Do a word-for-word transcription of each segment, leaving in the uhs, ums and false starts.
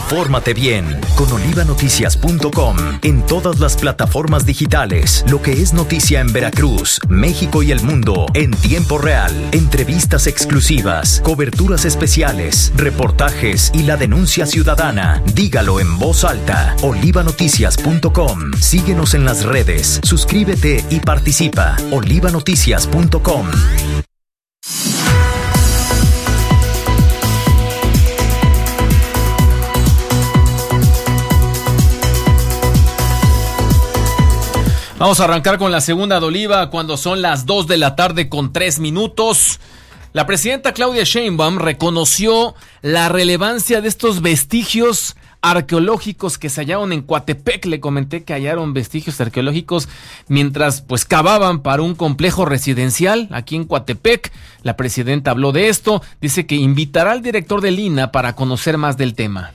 Infórmate bien con oliva noticias punto com en todas las plataformas digitales. Lo que es noticia en Veracruz, México y el mundo en tiempo real. Entrevistas exclusivas, coberturas especiales, reportajes y la denuncia ciudadana. Dígalo en voz alta. oliva noticias punto com. Síguenos en las redes, suscríbete y participa. oliva noticias punto com. Vamos a arrancar con la segunda de Oliva cuando son las dos de la tarde con tres minutos. La presidenta Claudia Sheinbaum reconoció la relevancia de estos vestigios arqueológicos que se hallaron en Coatepec. Le comenté que hallaron vestigios arqueológicos mientras pues cavaban para un complejo residencial aquí en Coatepec. La presidenta habló de esto, dice que invitará al director del I N A para conocer más del tema.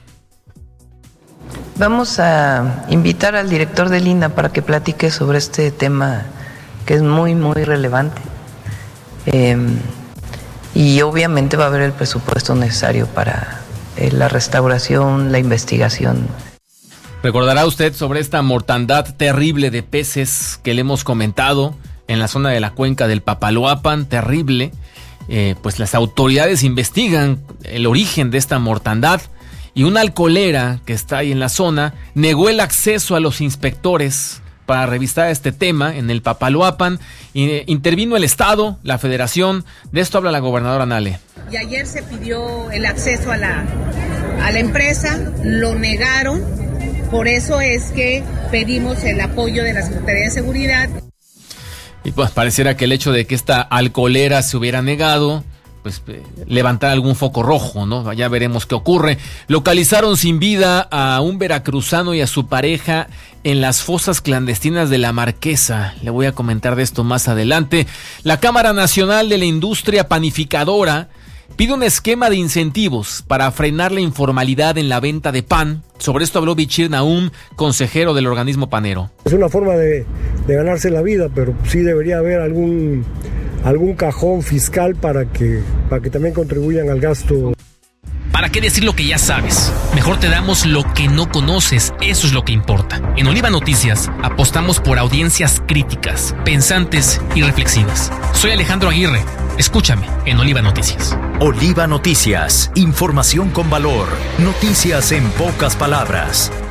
Vamos a invitar al director del I N A para que platique sobre este tema que es muy, muy relevante. Eh, y obviamente va a haber el presupuesto necesario para eh, la restauración, la investigación. Recordará usted sobre esta mortandad terrible de peces que le hemos comentado en la zona de la cuenca del Papaloapan, terrible. Eh, pues las autoridades investigan el origen de esta mortandad. Y una alcoholera que está ahí en la zona negó el acceso a los inspectores para revisar este tema en el Papaloapan. Y intervino el Estado, la Federación. De esto habla la gobernadora Nale. Y ayer se pidió el acceso a la, a la empresa, lo negaron. Por eso es que pedimos el apoyo de la Secretaría de Seguridad. Y pues pareciera que el hecho de que esta alcoholera se hubiera negado pues eh, levantar algún foco rojo, ¿no? Ya veremos qué ocurre. Localizaron sin vida a un veracruzano y a su pareja en las fosas clandestinas de La Marquesa. Le voy a comentar de esto más adelante. La Cámara Nacional de la Industria Panificadora pide un esquema de incentivos para frenar la informalidad en la venta de pan. Sobre esto habló Bichir Nahum, consejero del organismo panero. Es una forma de, de ganarse la vida, pero sí debería haber algún... algún cajón fiscal para que, para que también contribuyan al gasto. ¿Para qué decir lo que ya sabes? Mejor te damos lo que no conoces, eso es lo que importa. En Oliva Noticias apostamos por audiencias críticas, pensantes y reflexivas. Soy Alejandro Aguirre, escúchame en Oliva Noticias. Oliva Noticias, información con valor, noticias en pocas palabras.